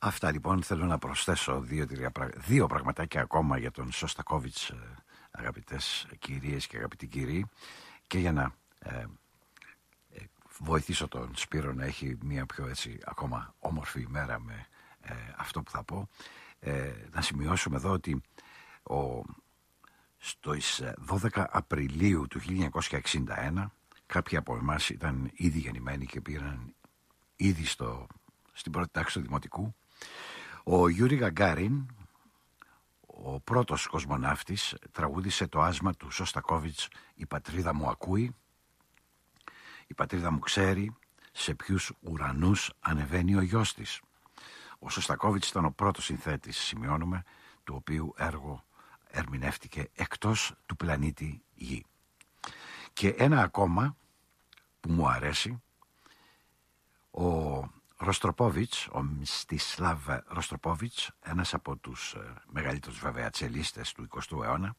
Αυτά λοιπόν, θέλω να προσθέσω δύο πραγματάκια ακόμα για τον Σωστακόβιτς, αγαπητές κυρίες και αγαπητοί κύριοι, και για να βοηθήσω τον Σπύρο να έχει μια πιο έτσι ακόμα όμορφη ημέρα με αυτό που θα πω. Να σημειώσουμε εδώ ότι στις 12 Απριλίου του 1961 κάποιοι από εμάς ήταν ήδη γεννημένοι και πήραν ήδη στην πρώτη τάξη του δημοτικού. Ο Γιούρι Γαγκάριν, ο πρώτος κοσμοναύτης, τραγούδισε το άσμα του Σωστακόβιτς «Η πατρίδα μου ακούει, η πατρίδα μου ξέρει σε ποιους ουρανούς ανεβαίνει ο γιος της». Ο Σωστακόβιτς ήταν ο πρώτος συνθέτης, σημειώνουμε, του οποίου έργο ερμηνεύτηκε εκτός του πλανήτη Γη. Και ένα ακόμα που μου αρέσει, ο Ροστροπόβιτς, ο Μστισλάβ Ροστροπόβιτς, ένας από τους μεγαλύτερους βέβαια τσελίστες του 20ου αιώνα,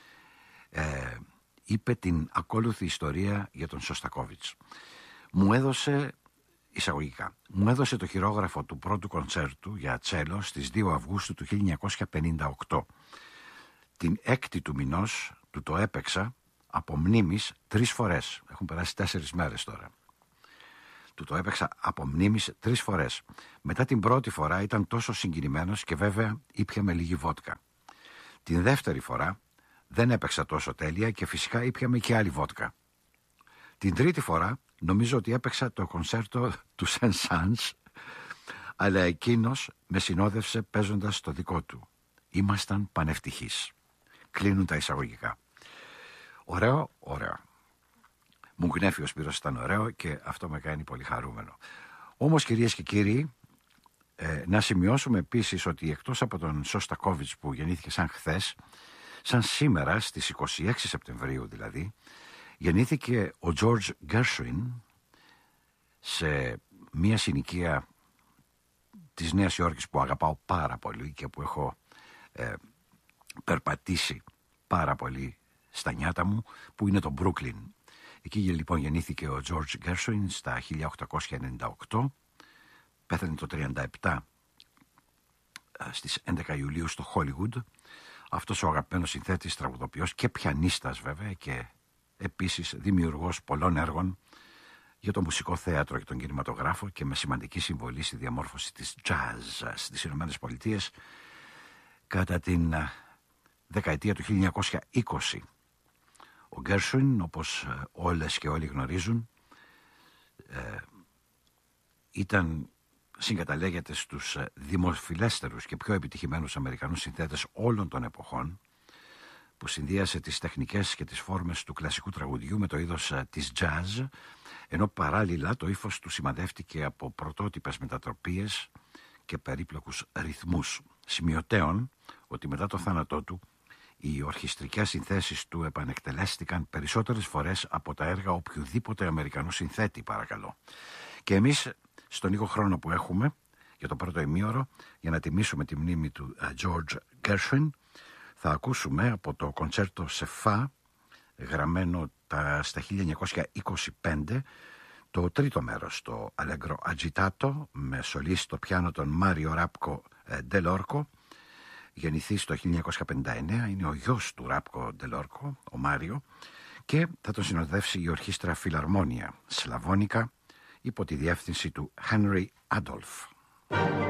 είπε την ακόλουθη ιστορία για τον Σωστακόβιτς. Μου έδωσε το χειρόγραφο του πρώτου κοντσέρτου για τσέλο στις 2 Αυγούστου του 1958. Την 6η του μηνός του το έπαιξα από μνήμης 3 φορές. Έχουν περάσει 4 μέρες τώρα. Του το έπαιξα από μνήμης 3 φορές. Μετά την πρώτη φορά ήταν τόσο συγκινημένος και βέβαια ήπια με λίγη βότκα. Την δεύτερη φορά δεν έπαιξα τόσο τέλεια και φυσικά ήπιαμε και άλλη βότκα. Την τρίτη φορά νομίζω ότι έπαιξα το κονσέρτο του Σεν Σάνς, αλλά εκείνος με συνόδευσε παίζοντας το δικό του. Ήμασταν πανευτυχείς. Κλείνουν τα εισαγωγικά. Ωραίο. Μου γνέφει ο Σπύρος, ήταν ωραίο και αυτό με κάνει πολύ χαρούμενο. Όμως, κυρίες και κύριοι, να σημειώσουμε επίσης ότι εκτός από τον Σωστακόβιτς που γεννήθηκε σαν χθες, σαν σήμερα στις 26 Σεπτεμβρίου δηλαδή, γεννήθηκε ο George Gershwin σε μια συνοικία της Νέας Υόρκης που αγαπάω πάρα πολύ και που έχω περπατήσει πάρα πολύ στα νιάτα μου, που είναι το Brooklyn. Εκεί λοιπόν γεννήθηκε ο George Gershwin στα 1898, πέθανε το 1937 στις 11 Ιουλίου στο Hollywood. Αυτός ο αγαπημένος συνθέτης, τραγουδοποιός και πιανίστας βέβαια και επίσης δημιουργός πολλών έργων για το μουσικό θέατρο και τον κινηματογράφο και με σημαντική συμβολή στη διαμόρφωση της jazz στις Ηνωμένες Πολιτείες κατά την δεκαετία του 1920. Ο Gershwin, όπως όλες και όλοι γνωρίζουν, συγκαταλέγεται στους δημοφιλέστερους και πιο επιτυχημένους Αμερικανούς συνθέτες όλων των εποχών, που συνδύασε τις τεχνικές και τις φόρμες του κλασικού τραγουδιού με το είδος της jazz, ενώ παράλληλα το ύφος του σημαδεύτηκε από πρωτότυπες μετατροπίες και περίπλοκους ρυθμούς. Σημειωτέων ότι μετά το θάνατό του οι ορχιστρικές συνθέσεις του επανεκτελέστηκαν περισσότερες φορές από τα έργα οποιοδήποτε Αμερικανού συνθέτη, παρακαλώ. Και εμείς στον λίγο χρόνο που έχουμε για το πρώτο ημίωρο, για να τιμήσουμε τη μνήμη του George Gershwin, θα ακούσουμε από το κοντσέρτο σε φα, γραμμένο στα 1925, το τρίτο μέρος, το Allegro Agitato, με σολίστ στο πιάνο τον Μάριο Ράπκο Ντελόρκο. Γεννηθείς το 1959, είναι ο γιος του Ράπκο Ντελόρκο, ο Μάριο, και θα τον συνοδεύσει η ορχήστρα Φιλαρμόνια Σλαβόνικα υπό τη διεύθυνση του Henry Adolph.